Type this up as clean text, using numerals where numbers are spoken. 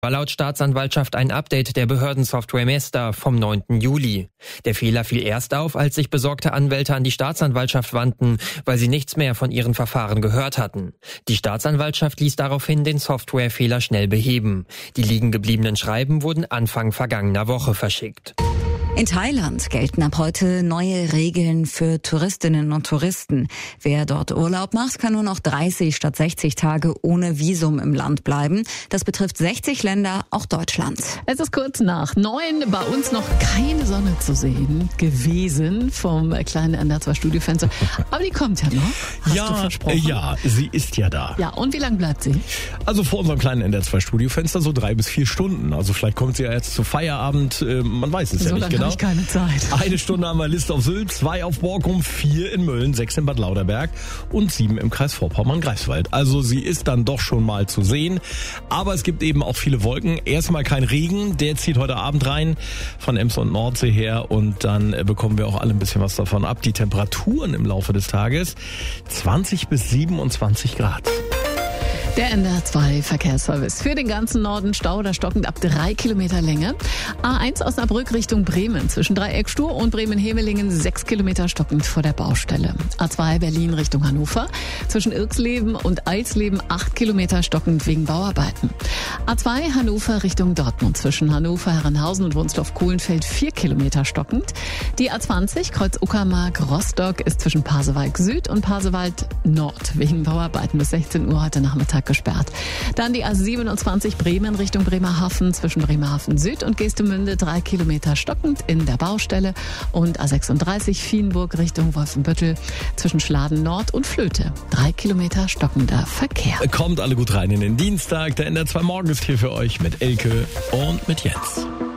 War laut Staatsanwaltschaft ein Update der Behördensoftware Mesta vom 9. Juli. Der Fehler fiel erst auf, als sich besorgte Anwälte an die Staatsanwaltschaft wandten, weil sie nichts mehr von ihren Verfahren gehört hatten. Die Staatsanwaltschaft ließ daraufhin den Softwarefehler schnell beheben. Die liegen gebliebenen Schreiben wurden Anfang vergangener Woche verschickt. In Thailand gelten ab heute neue Regeln für Touristinnen und Touristen. Wer dort Urlaub macht, kann nur noch 30 statt 60 Tage ohne Visum im Land bleiben. Das betrifft 60 Länder, auch Deutschland. Es ist kurz nach 9, bei uns noch keine Sonne zu sehen gewesen vom kleinen NDR2 Studiofenster. Aber die kommt ja noch, hast du versprochen. Ja, sie ist ja da. Ja, und wie lange bleibt sie? Also vor unserem kleinen NDR2 Studiofenster so 3 bis 4 Stunden. Also vielleicht kommt sie ja jetzt zu Feierabend, man weiß es ja nicht genau. Ich keine Zeit. 1 Stunde haben wir List auf Sylt, 2 auf Borkum, 4 in Mölln, 6 in Bad Lauterberg und 7 im Kreis Vorpommern-Greifswald. Also sie ist dann doch schon mal zu sehen. Aber es gibt eben auch viele Wolken. Erstmal kein Regen, der zieht heute Abend rein von Ems und Nordsee her und dann bekommen wir auch alle ein bisschen was davon ab. Die Temperaturen im Laufe des Tages 20 bis 27 Grad. Der NDR2 Verkehrsservice. Für den ganzen Norden Stau oder stockend ab 3 Kilometer Länge. A1 Osnabrück Richtung Bremen. Zwischen Dreieck-Stur und Bremen-Hemelingen 6 Kilometer stockend vor der Baustelle. A2 Berlin Richtung Hannover. Zwischen Irksleben und Eisleben 8 Kilometer stockend wegen Bauarbeiten. A2 Hannover Richtung Dortmund. Zwischen Hannover, Herrenhausen und Wunsdorf-Kohlenfeld 4 Kilometer stockend. Die A20 Kreuz Uckermark Rostock ist zwischen Pasewalk Süd und Pasewalk Nord wegen Bauarbeiten bis 16 Uhr heute Nachmittag gesperrt. Dann die A27 Bremen Richtung Bremerhaven zwischen Bremerhaven Süd und Geestemünde 3 Kilometer stockend in der Baustelle und A36 Vienburg Richtung Wolfenbüttel zwischen Schladen Nord und Flöte 3 Kilometer stockender Verkehr. Kommt alle gut rein in den Dienstag. Der NDR2 Morgen ist hier für euch mit Elke und mit Jens.